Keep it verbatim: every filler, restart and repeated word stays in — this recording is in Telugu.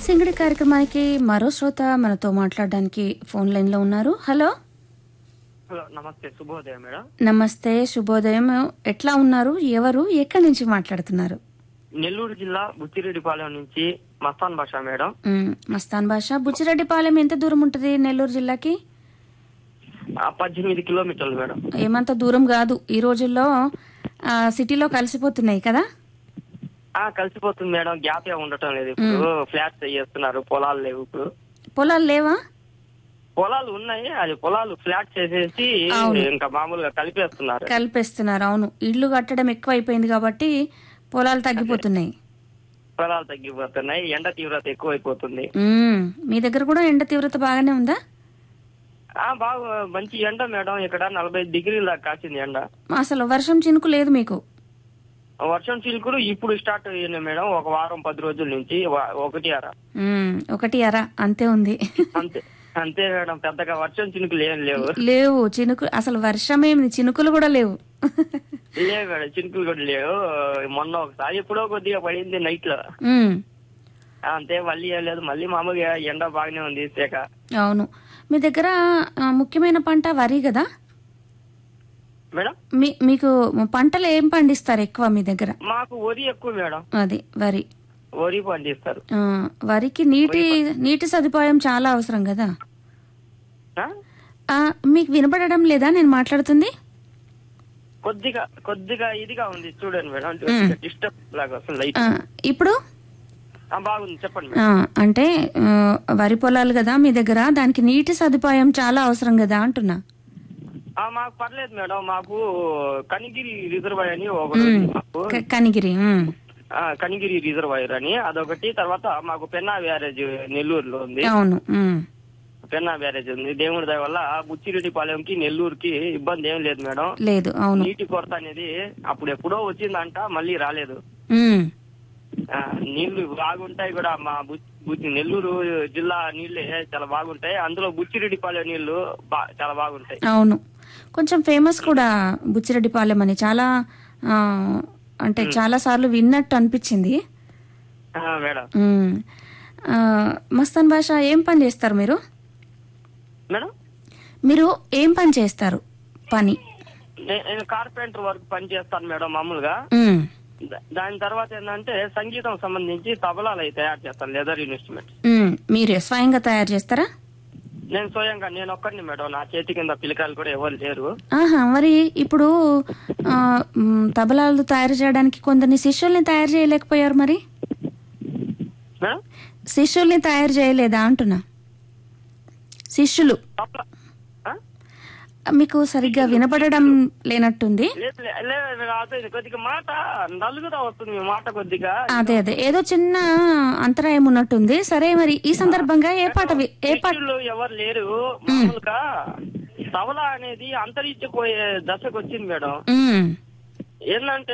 సింగిడి కార్యక్రమానికి మరో శ్రోత మనతో మాట్లాడడానికి ఫోన్ లైన్ లో ఉన్నారు. హలో హలో నమస్తే, శుభోదయం మేడం. నమస్తే, శుభోదయం. ఎట్లా ఉన్నారు? ఎవరు, ఎక్కడి నుంచి మాట్లాడుతున్నారు? నెల్లూరు జిల్లా బుచ్చిరెడ్డిపాలెం నుంచి మస్తాన్ భాష మేడం. మ్, మస్తాన్ భాష. బుచ్చిరెడ్డిపాలెం ఎంత దూరం ఉంటుంది నెల్లూరు జిల్లాకి? ఆ, పద్దెనిమిది కిలోమీటర్లు మేడం. ఏమంత దూరం కాదు. ఈ రోజుల్లో ఆ, సిటీలో కలిసిపోతున్నాయి కదా. ఆ కలిసిపోతుంది మేడం, గ్యాప్ ఏ ఉండటం లేదు. ఇప్పుడు ఫ్లాట్స్ చేస్తున్నారు, పొలాలు లేవు. ఇప్పుడు పొలాలు లేవా? పొలాలు ఉన్నాయి, అది పొలాలు ఫ్లాట్ చేసేసి ఇంకా మామూలుగా కలిపేస్తున్నారు. కలిపేస్తున్నారు, అవును. ఇళ్లు కట్టడం ఎక్కువ అయిపోయింది కాబట్టి పొలాలు తగ్గిపోతున్నాయి. పొలాలు తగ్గిపోతున్నాయి, ఎండ తీవ్రత ఎక్కువ అయిపోతుంది. మ్, మీ దగ్గర కూడా ఎండ తీవ్రత బాగానే ఉందా? ఆ బాగా మంచి ఎండ మేడం, ఇక్కడ నలభై డిగ్రీల దాకా కాసింది ఎండ. అసలు వర్షం చినుకు లేదు మీకు? వర్షం చిలుకులు ఇప్పుడు స్టార్ట్ అయ్యింది మేడం, ఒక వారం పది రోజుల నుంచి. వా- ఒకటి అర మ్, ఒకటి అర అంతే ఉంది. అంతే అంతే మేడం, పెద్దగా వర్షం చినుకులు ఏం లేవు. లేవు చినుకు, అసలు వర్షం ఏమి, చినుకులు కూడా లేవు. లేవు మేడం, చినుకులు కూడా లేవు. మొన్న ఒకసారి ఎప్పుడో కొద్దిగా పడింది నైట్ లో, మ్, అంతే. మళ్ళీ ఏం లేదు, మళ్ళీ మామూలుగా ఎండ బాగానే ఉంది సేక. అవును. మీ దగ్గర ఆ, ముఖ్యమైన పంట వరి కదా మేడం? మీ మీకు పంటలు ఏం పండిస్తారు ఎక్కువ మీ దగ్గర? మాకు వరి ఎక్కువ మేడం, అది వరి. వరి పండిస్తారు. ఆ, వరికి నీటి నీటి సదుపాయం చాలా అవసరం కదా. ఆ? ఆ, మీకు వినపడడం లేదా నేను మాట్లాడుతుంది? కొద్దిగా కొద్దిగా ఇదిగా ఉంది చూడండి మేడం, డిస్టర్బ్ లాగా వస్తుంది లైట్. ఆ, ఇప్పుడు ఆ, బాగుంది, చెప్పండి ఆ, మేడం. అంటే ఆ, వరి పొలాలు కదా మీ దగ్గర, దానికి నీటి సదుపాయం చాలా అవసరం కదా అంటున్నా. ఆ, మాకు పర్లేదు మేడం, మాకు కనిగిరి రిజర్వాయర్ అని ఒకటి ఉంది మాకు. క- కనిగిరి. మ్, ఆ, కనిగిరి రిజర్వాయర్ అని అదొకటి. తర్వాత మాకు పెన్నా బ్యారేజ్ నెల్లూరులో ఉంది. అవును. మ్, పెన్నా బ్యారేజ్ ఉంది. దేవుడి దయ వల్ల బుచ్చిరెడ్డిపాలెంకి నెల్లూరుకి ఇబ్బంది ఏం లేదు మేడం. లేదు. అవును. నీటి కొరత అనేది అప్పుడు ఎప్పుడో వచ్చిందంట, మళ్ళీ రాలేదు. మ్, ఆ, నీళ్లు బాగుంటాయి కూడా, మా బుచ్చి బుచ్చి- నెల్లూరు జిల్లా నీళ్లే చాలా బాగుంటాయి. అందులో బుచ్చిరెడ్డిపాలెం నీళ్లు బా- చాలా బాగుంటాయి. అవును. కొంచెం ఫేమస్ కూడా బుచ్చిరెడ్డిపాలెం అని, చాలా ఆ, అంటే చాలా సార్లు విన్నట్టు అనిపించింది. ఆ, మేడం. మ్, ఆ, మస్తాన్ భాష, ఏం పని చేస్తారు మీరు? మేడం మీరు ఏం పని చేస్తారు? పని నే- నేను కార్పెంటర్ వర్క్ పని చేస్తాను మేడం మామూలుగా. మ్, దా- దాని తర్వాత ఏంటంటే సంగీతం సంబంధించి తబలాలు అవి తయారు చేస్తాను, లెదర్ ఇన్స్ట్రుమెంట్. మ్, మీరు స్వయంగా తయారు చేస్తారా? నేను స్వయంగా నేను ఒక్కడిని మేడం, నా చేతి కింద పిల్లకాయలు కూడా ఎవరు లేరు. ఆహా, మరి ఇప్పుడు ఆ, మ్, తబలాలు తయారు చేయడానికి కొందరిని శిష్యుల్ని తయారు చేయలేకపోయారు మరి? మేడం శిష్యుల్ని తయారు చేయలేదా అంటున్నా. శిష్యులు తబలా ఆ? మీకు సరిగ్గా వినపడడం లేనట్టుంది. లేదు లే- లేదు మేడం, అదే కొద్దిగా మాట నలుగుతా వస్తుంది మీ మాట కొద్దిగా. అదే అదే ఏదో చిన్న అంతరాయం ఉన్నట్టుంది. సరే, మరి ఈ సందర్భంగా ఏ పాట వి- ఏ పాట శిష్యులు ఎవరు లేరు మామూలుగా. తబలా అనేది అంతరించిపోయే దశకు వచ్చింది మేడం. మ్, ఏంటంటే